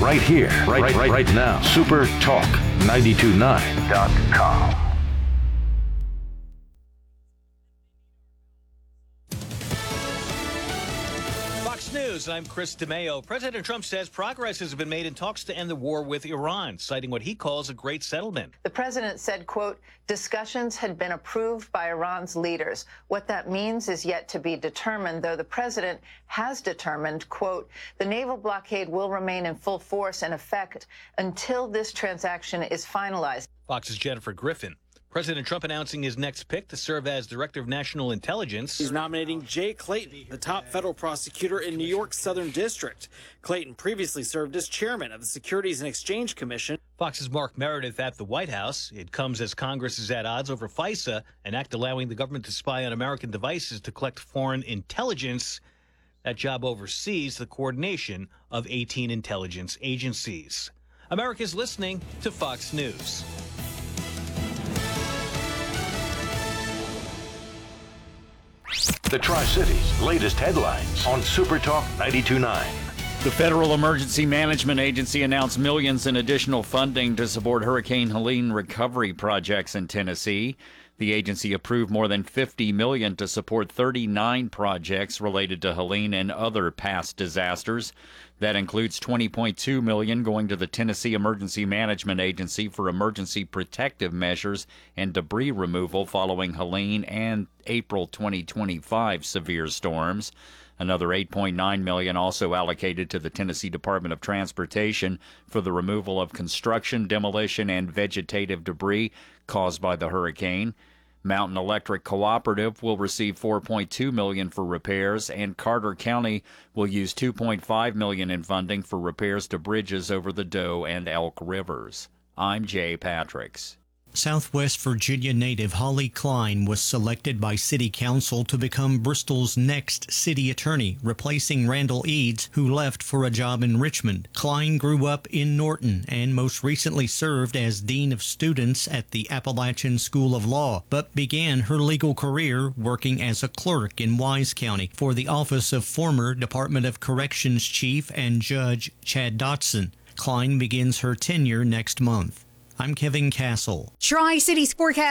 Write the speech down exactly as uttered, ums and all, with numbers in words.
right here, right, right, right, right now. Super Talk ninety-two point nine dot com. News. I'm Chris DeMeo. President Trump says progress has been made in talks to end the war with Iran, citing what he calls a great settlement. The president said, quote, discussions had been approved by Iran's leaders. What that means is yet to be determined, though the president has determined, quote, the naval blockade will remain in full force and effect until this transaction is finalized. Fox's Jennifer Griffin. President Trump announcing his next pick to serve as Director of National Intelligence. He's nominating Jay Clayton, the top federal prosecutor in New York's Southern District. Clayton previously served as chairman of the Securities and Exchange Commission. Fox's Mark Meredith at the White House. It comes as Congress is at odds over FISA, an act allowing the government to spy on American devices to collect foreign intelligence. That job oversees the coordination of eighteen intelligence agencies. America's listening to Fox News. The Tri-Cities' latest headlines on Super Talk ninety-two point nine. The Federal Emergency Management Agency announced millions in additional funding to support Hurricane Helene recovery projects in Tennessee. The agency approved more than fifty million dollars to support thirty-nine projects related to Helene and other past disasters. That includes twenty point two million dollars going to the Tennessee Emergency Management Agency for emergency protective measures and debris removal following Helene and April twenty twenty-five severe storms. Another eight point nine million dollars also allocated to the Tennessee Department of Transportation for the removal of construction, demolition, and vegetative debris caused by the hurricane. Mountain Electric Cooperative will receive four point two million dollars for repairs, and Carter County will use two point five million dollars in funding for repairs to bridges over the Doe and Elk Rivers. I'm Jay Patricks. Southwest Virginia native Holly Klein was selected by City Council to become Bristol's next city attorney, replacing Randall Eads, who left for a job in Richmond. Klein grew up in Norton and most recently served as Dean of Students at the Appalachian School of Law, but began her legal career working as a clerk in Wise County for the office of former Department of Corrections Chief and Judge Chad Dotson. Klein begins her tenure next month. I'm Kevin Castle. Tri-Cities forecast.